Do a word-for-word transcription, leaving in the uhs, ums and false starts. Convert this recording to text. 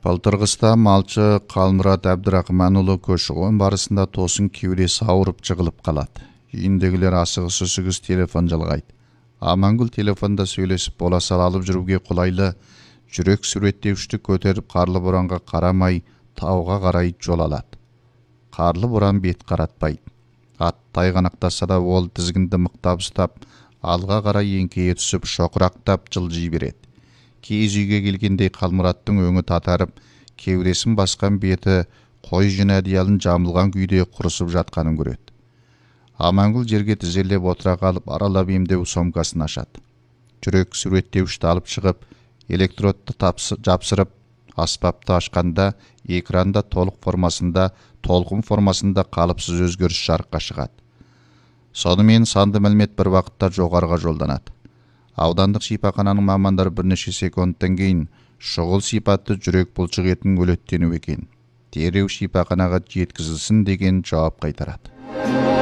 Былтырғыста малчы Қалмұрат Әбдірақманұлы көші-қон барысында тосын кеудесі ауырып жығылып қалады. Үйіндегілер асығыс-үсігіс телефон жалғайды. Амангүл телефонда сөйлесіп бола сала алып жүруге қолайлы жүрек суреттеуішті көтеріп қарлы боранға қарамай тауға қарай жол алады. Қарлы боран бет қаратпайды. Ат тайғанақтаса да ол тізгінді мықтап ұстап, алға қарай еңкейе түсіп шоқырақтап жылжи береді. Киіз үйге келгендей Қалмұраттың өңі татарып, кеудесін басқан беті қой жүн әдиялын жамылған күйде құрысып жатқанын көреді. Амангүл жерге тізерлеп отыра қалып, аралап емдеу сомкасын ашады. Жүрек суреттеуішті алып шығып, электродты жапсырып, аспапты ашқанда, экранда толық формасында, толқын формасында қалыпсыз өзгеріс жарыққа шығады. Сонымен санды мәлімет бір уақытта жоғарыға жолданады. Аудандық шипахананың мамандары бірнеше секундтан кейін шұғыл сипатты жүрек бұлшық етінің өлеттену екен, дереу шипаханаға жеткізілсін деген жауап қайтарады.